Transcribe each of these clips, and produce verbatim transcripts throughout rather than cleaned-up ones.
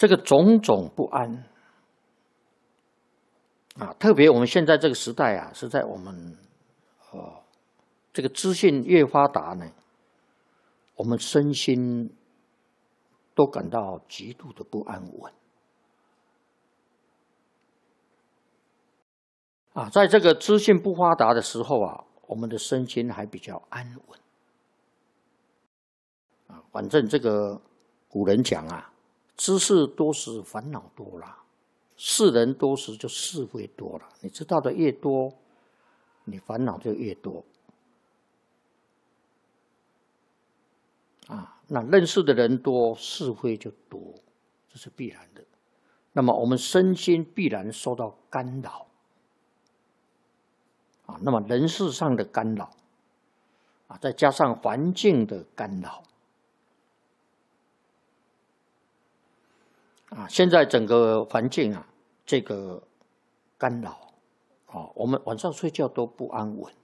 这个种种不安啊，特别我们现在这个时代啊，是在我们呃这个资讯越发达呢，我们身心都感到极度的不安稳啊。在这个资讯不发达的时候啊，我们的身心还比较安稳啊。反正这个古人讲啊。知识多时烦恼多了，世人多时就是非多了。你知道的越多，你烦恼就越多。啊，那认识的人多，是非就多，这是必然的。那么我们身心必然受到干扰。啊，那么人事上的干扰，啊，再加上环境的干扰。啊，现在整个环境啊，这个干扰，啊，我们晚上睡觉都不安稳。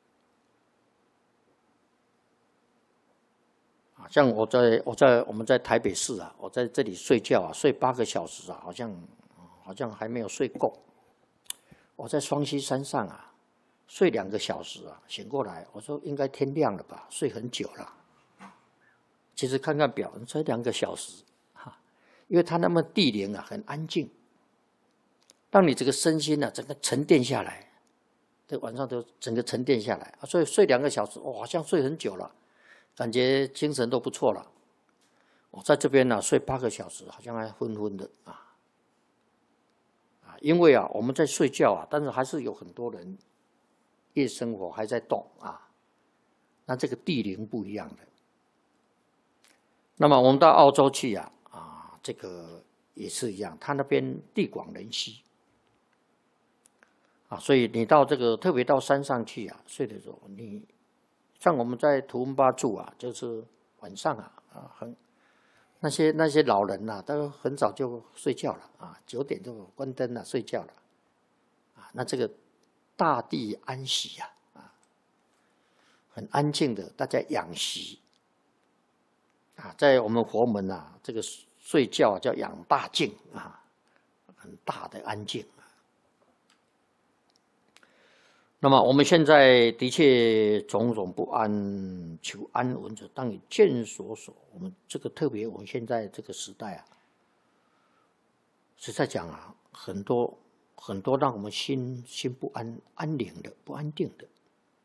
啊，像我在我在我们在台北市啊，我在这里睡觉啊，睡八个小时啊，好像好像还没有睡够。我在双溪山上啊，睡两个小时啊，醒过来，我说应该天亮了吧，睡很久了。其实看看表，才两个小时。因为它那么地灵啊，很安静，让你这个身心啊，整个沉淀下来，这晚上都整个沉淀下来，所以睡两个小时，哦，好像睡很久了，感觉精神都不错了。我在这边呢、啊，睡八个小时，好像还昏昏的啊啊，因为啊，我们在睡觉啊，但是还是有很多人夜生活还在动啊，那这个地灵不一样的。那么我们到澳洲去啊。这个也是一样，他那边地广人稀啊，所以你到这个特别到山上去啊，睡的时候，你像我们在图文巴住啊，就是晚上啊啊很那些那些老人呐、啊，都很早就睡觉了啊，九点就关灯了，睡觉了啊。那这个大地安息啊啊，很安静的，大家养息啊，在我们佛门啊，这个。睡觉叫养大静啊，很大的安静。那么我们现在的确种种不安，求安稳者当以见所守。我们这个特别，我们现在这个时代啊，实在讲啊，很多很多让我们心心不安、安宁的、不安定的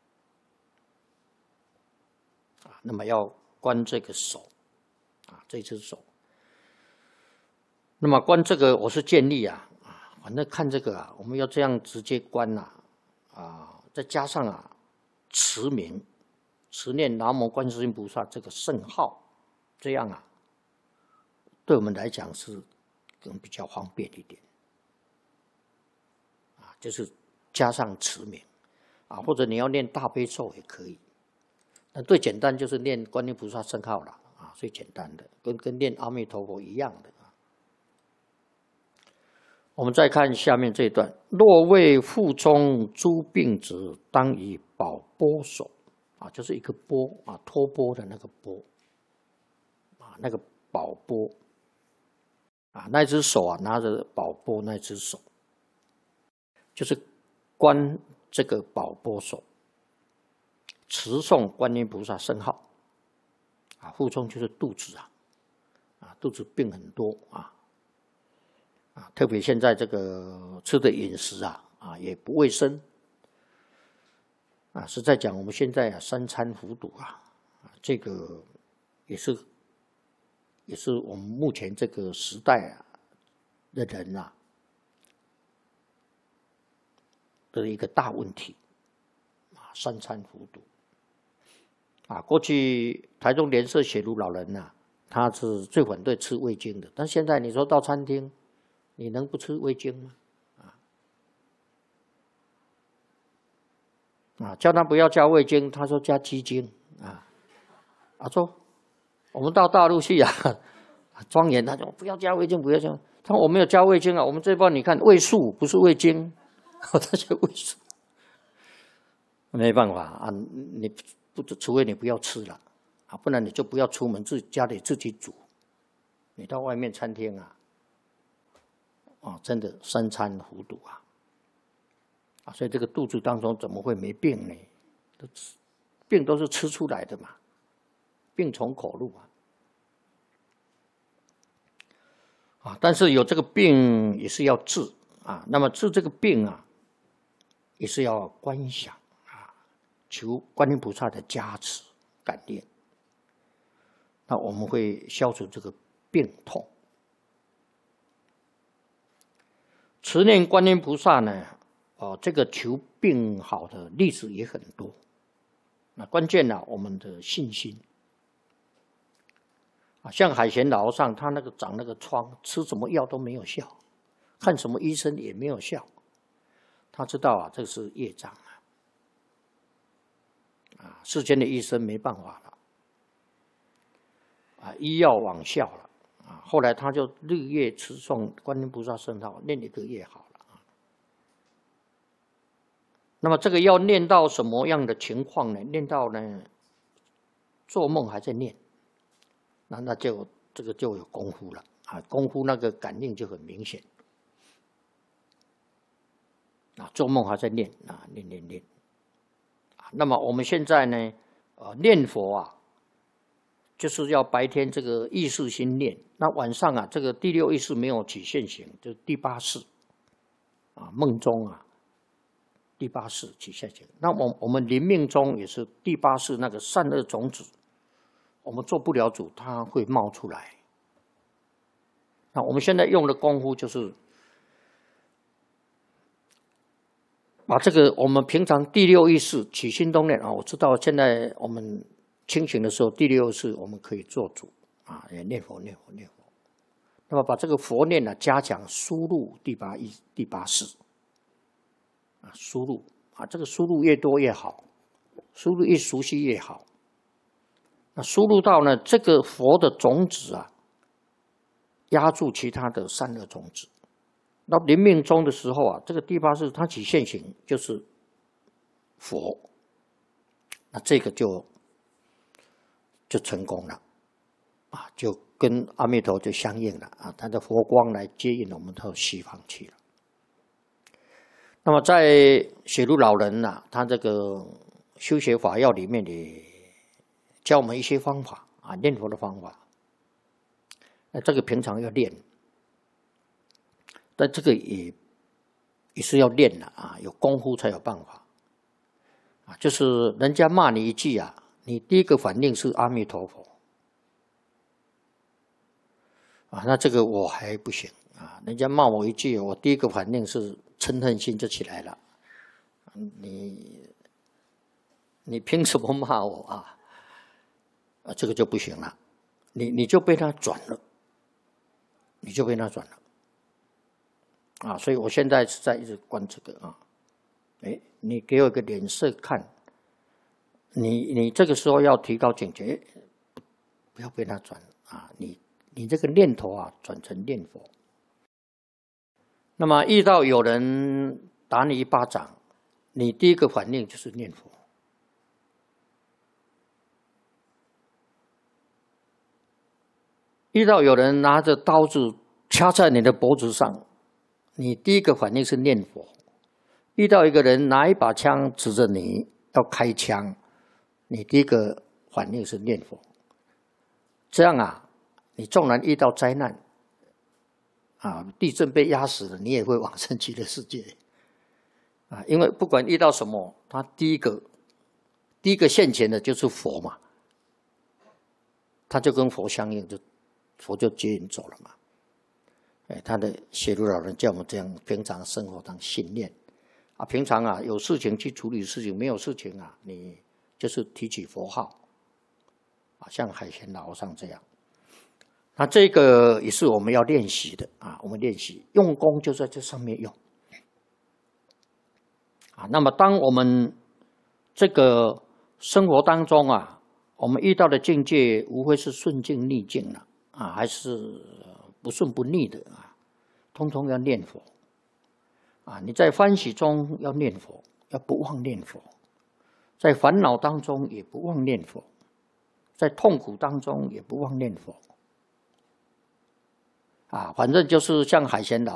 啊。那么要观这个手啊，这只手。那么观这个，我是建议啊，啊，反正看这个啊，我们要这样直接观呐，啊，再加上啊，持名，持念南无观世音菩萨这个圣号，这样啊，对我们来讲是更比较方便一点，啊，就是加上持名，啊，或者你要念大悲咒也可以，那最简单就是念观音菩萨圣号了，啊，最简单的，跟跟念阿弥陀佛一样的。我们再看下面这一段：若为腹中诸病者，当以宝钵手啊，就是一个钵啊，托钵的那个钵啊，那个宝钵啊，那只手啊，拿着宝钵，那只手就是观这个宝钵手，持诵观音菩萨圣号啊，腹中就是肚子啊，啊，肚子病很多啊。啊，特别现在这个吃的饮食啊，啊也不卫生，啊，是在讲我们现在啊三餐腐毒啊，啊这个也是也是我们目前这个时代啊的人啊的一个大问题，啊三餐腐毒，啊过去台中莲社雪茹老人呐、啊，他是最反对吃味精的，但现在你说到餐厅。你能不吃味精吗？啊啊！叫他不要加味精，他说加鸡精啊。啊说，我们到大陆去啊，庄严他说不要加味精，不要加。他说我没有加味精啊，我们这帮你看味素不是味精，他叫味素。没办法啊，你不除非你不要吃了啊，不然你就不要出门，自己家里自己煮。你到外面餐厅啊。 啊，真的三餐糊涂啊，啊，所以这个肚子当中怎么会没病呢？都吃病都是吃出来的嘛，病从口入啊。啊，但是有这个病也是要治啊，那么治这个病啊，也是要观想啊，求观音菩萨的加持感念，那我们会消除这个病痛。持念观音菩萨呢，哦，这个求病好的例子也很多。那关键呢，我们的信心啊，像海贤老和尚，他那个长那个疮，吃什么药都没有效，看什么医生也没有效，他知道啊，这是业障啊，啊，世间的医生没办法了，啊，医药罔效了，啊，后来他就日夜持诵观音菩萨圣号，念一个月好了啊。那么这个要念到什么样的情况呢？念到呢，做梦还在念。那那就这个就有功夫了啊，功夫那个感应就很明显啊，做梦还在念啊，念念念啊。那么我们现在呢，呃，念佛啊，就是要白天这个意识心念，那晚上啊，这个第六意识没有起现行，就是第八识啊，梦中啊，第八识起现行。那我我们临命中也是第八识那个善恶种子。我们做不了主，它会冒出来。那我们现在用的功夫就是把这个我们平常第六意识起心动念啊，我知道现在我们清醒的时候，第六意识我们可以做主啊，也念佛念佛念佛。那么把这个佛念呢、啊，加强输入第八意第八识啊，输入啊，这个输入越多越好，输入越熟悉越好。那输入到呢，这个佛的种子啊，压住其他的善恶种子。那临命终的时候啊，这个第八识它起现行就是佛，那这个就就成功了啊，就跟阿弥陀就相应了啊，他的佛光来接引我们到西方去了。那么在雪如老人啊，他这个修学法要里面的。教我们一些方法啊，念佛的方法。那这个平常要练，但这个也也是要练的啊，有功夫才有办法啊。就是人家骂你一句啊，你第一个反应是阿弥陀佛啊，那这个我还不行啊。人家骂我一句，我第一个反应是嗔恨心就起来了。你你凭什么骂我啊？啊，这个就不行了，你你就被他转了，你就被他转了，啊，所以我现在是在一直观这个啊，哎，你给我一个脸色看，你你这个时候要提高警觉，不要被他转啊，你你这个念头啊转成念佛。那么遇到有人打你一巴掌，你第一个反应就是念佛。遇到有人拿着刀子掐在你的脖子上，你第一个反应是念佛；遇到一个人拿一把枪指着你要开枪，你第一个反应是念佛。这样啊，你纵然遇到灾难，啊，地震被压死了，你也会往生极乐世界，啊，因为不管遇到什么，他第一个第一个现前的就是佛嘛，他就跟佛相应，就。佛就接引走了嘛，哎，他的雪如老人叫我们这样平常生活当信念啊，平常啊有事情去处理事情，没有事情啊，你就是提起佛号啊，像海贤老和尚这样，那这个也是我们要练习的啊，我们练习用功就在这上面用啊。那么当我们这个生活当中啊，我们遇到的境界无非是顺境逆境了。啊，还是不顺不逆的啊，通通要念佛啊！你在欢喜中要念佛，要不忘念佛；在烦恼当中也不忘念佛，在痛苦当中也不忘念佛啊！反正就是像海贤老。